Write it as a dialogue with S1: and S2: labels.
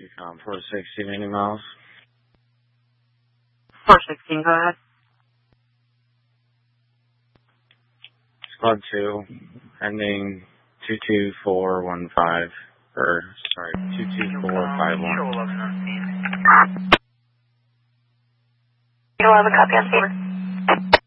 S1: Recon 460, Minnie Mouse.
S2: 416, go ahead.
S1: Squad 2, ending 22415, or, sorry, 22451.
S2: 11, copy on Steamer.